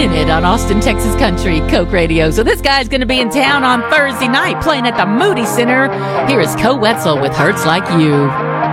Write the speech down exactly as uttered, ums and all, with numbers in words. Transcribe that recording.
in it on Austin, Texas Country Coke Radio. So this guy's going to be in town on Thursday night playing at the Moody Center. Here is Co Wetzel with Hurts Like You.